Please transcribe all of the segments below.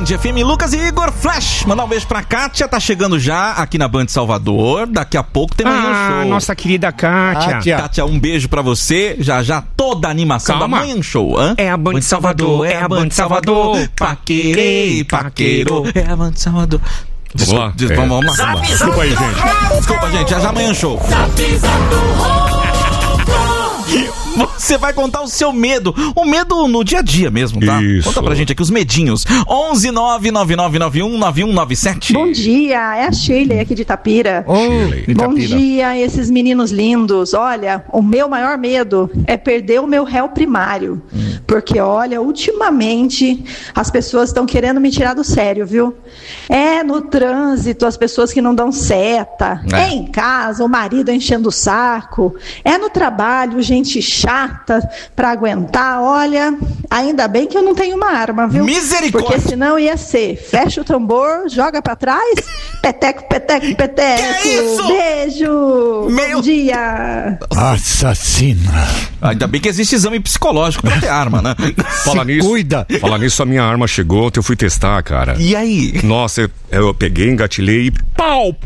Band FM, Lucas e Igor Flash. Mandar um beijo pra Kátia, tá chegando já aqui na Band Salvador. Daqui a pouco tem Manhã Show. Nossa querida Kátia. Kátia, um beijo pra você. Já toda a animação da Manhã Show. É a Band Salvador, é a Band Salvador. Paquerei, paquerou. É a Band Salvador. Vamos lá. Desculpa aí, gente. Desculpa, gente. Já Manhã Show. Você vai contar o seu medo. O medo no dia a dia mesmo, tá? Isso. Conta pra gente aqui os medinhos. 11-99991-9197. Bom dia, é a Shirley aqui de Itapira. Bom dia, esses meninos lindos. Olha, o meu maior medo é perder o meu réu primário. Porque, olha, ultimamente as pessoas estão querendo me tirar do sério, viu? É no trânsito, as pessoas que não dão seta. É em casa, o marido enchendo o saco. É no trabalho, gente chata pra aguentar. Olha, ainda bem que eu não tenho uma arma, viu? Misericórdia! Porque senão ia ser, fecha o tambor, joga pra trás, peteco, peteco, peteco. Que isso? Beijo! Bom dia! Assassina. Ainda bem que existe exame psicológico pra ter arma, né? Cuida. Falar nisso, a minha arma chegou, ontem eu fui testar, cara. E aí? Nossa, eu peguei, engatilhei e pau.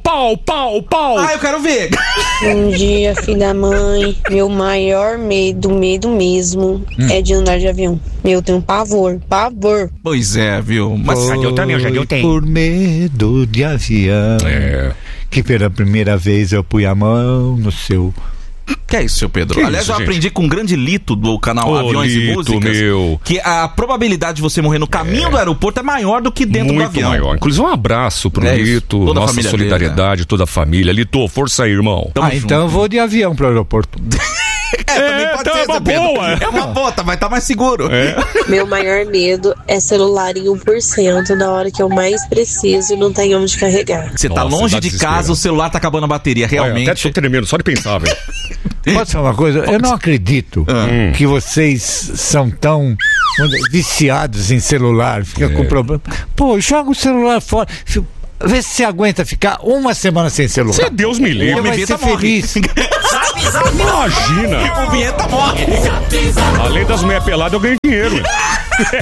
Ah, eu quero ver. Bom dia, filho da mãe. Meu maior medo mesmo, é de andar de avião. Eu tenho pavor. Pois é, viu? Mas Eu também, eu já deu tempo. Por medo de avião. Que pela primeira vez eu pus a mão no seu... que é isso, seu Pedro? Que Aliás, isso, eu gente? aprendi com um grande Lito do canal Ô, Aviões e Lito, Músicas meu. que a probabilidade de você morrer no caminho do aeroporto é maior do que dentro do Muito avião. maior. Inclusive, um abraço pro É isso. Lito, Toda a nossa família solidariedade, toda a família. Lito, força aí, irmão. Tamo então eu vou de avião pro aeroporto. também pode ser, uma seu Pedro. boa. É uma boa, vai estar mais seguro. Meu maior medo é celular em 1% na hora que eu mais preciso e não tenho onde carregar. Você tá Nossa, longe dá de desespero. casa, o celular tá acabando a bateria, Olha, realmente. até tô tremendo, só de pensar, velho. Posso falar uma coisa? Eu não acredito que vocês são tão viciados em celular. Fica com problema. Pô, joga o celular fora. Vê se você aguenta ficar uma semana sem celular. Você, Deus me livre. Você vai ser feliz. Imagina. O Vinheta morre. Além das mulheres peladas, eu ganho dinheiro.